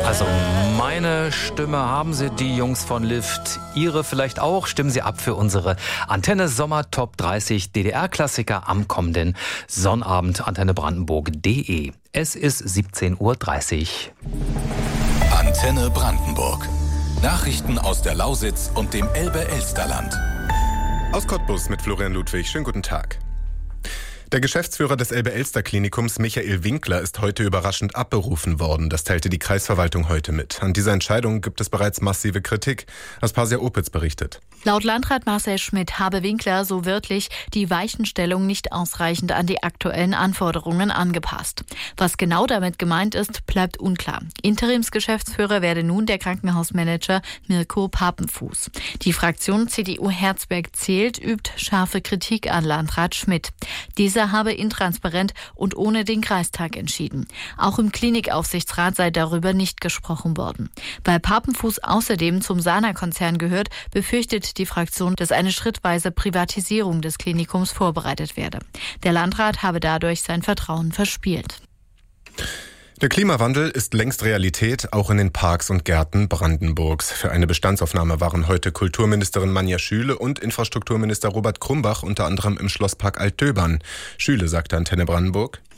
Also meine Stimme haben Sie, die Jungs von Lift. Ihre vielleicht auch. Stimmen Sie ab für unsere Antenne Sommer Top 30 DDR-Klassiker am kommenden Sonnabend. antennebrandenburg.de. Es ist 17:30 Uhr. Antenne Brandenburg. Nachrichten aus der Lausitz und dem Elbe-Elsterland. Aus Cottbus mit Florian Ludwig. Schönen guten Tag. Der Geschäftsführer des Elbe-Elster-Klinikums, Michael Winkler, ist heute überraschend abberufen worden. Das teilte die Kreisverwaltung heute mit. An dieser Entscheidung gibt es bereits massive Kritik. Aspasia Opitz berichtet. Laut Landrat Marcel Schmidt habe Winkler, so wörtlich, die Weichenstellung nicht ausreichend an die aktuellen Anforderungen angepasst. Was genau damit gemeint ist, bleibt unklar. Interimsgeschäftsführer werde nun der Krankenhausmanager Mirko Papenfuß. Die Fraktion CDU Herzberg zählt, übt scharfe Kritik an Landrat Schmidt. Dieser habe intransparent und ohne den Kreistag entschieden. Auch im Klinikaufsichtsrat sei darüber nicht gesprochen worden. Weil Papenfuß außerdem zum Sana-Konzern gehört, befürchtet die Fraktion, dass eine schrittweise Privatisierung des Klinikums vorbereitet werde. Der Landrat habe dadurch sein Vertrauen verspielt. Der Klimawandel ist längst Realität, auch in den Parks und Gärten Brandenburgs. Für eine Bestandsaufnahme waren heute Kulturministerin Manja Schüle und Infrastrukturminister Robert Krumbach unter anderem im Schlosspark Altdöbern. Schüle sagte Antenne Brandenburg: